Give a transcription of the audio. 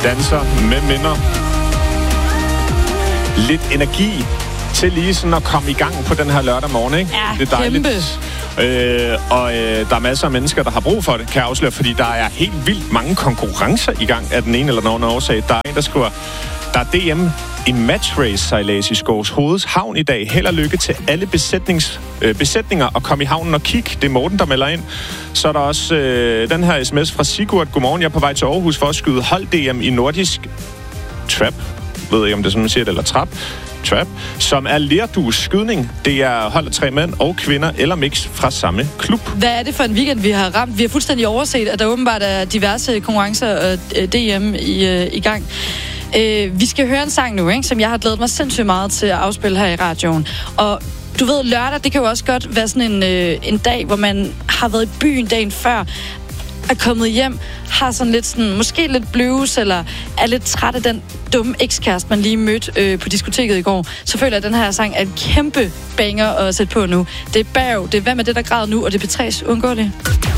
danser med minder. Lidt energi til lige sådan at komme i gang på den her lørdag morgen, ikke? Ja, det er dejligt. Kæmpe. Der er masser af mennesker, der har brug for det, kan jeg afsløre, fordi der er helt vildt mange konkurrencer i gang af den ene eller den anden årsag. Der er en, der skriver, der er DM i matchrace-sejlads i Skovshoveds Havn i dag. Held og lykke til alle besætninger og kom i havnen og kig. Det er Morten, der melder ind. Så er der også den her sms fra Sigurd. Godmorgen, jeg er på vej til Aarhus for at skyde hold-DM i nordisk trap. Jeg ved ikke, om det er sådan, man siger det, eller trap, som er lerdues skydning. Det er hold af 3 mænd og kvinder eller mix fra samme klub. Hvad er det for en weekend, vi har ramt? Vi har fuldstændig overset, at der åbenbart er diverse konkurrencer og DM i gang. Vi skal høre en sang nu, ikke, som jeg har glædet mig sindssygt meget til at afspille her i radioen. Og du ved, lørdag, det kan jo også godt være sådan en dag, hvor man har været i byen dagen før, er kommet hjem, har sådan lidt sådan, måske lidt blues, eller er lidt træt af den dumme ekskæreste, man lige mødte på diskoteket i går, så føler jeg, at den her sang er en kæmpe banger at sætte på nu. Det er Bag, det er Hvad med det, der græder nu, og det er P3's Uundgåelige.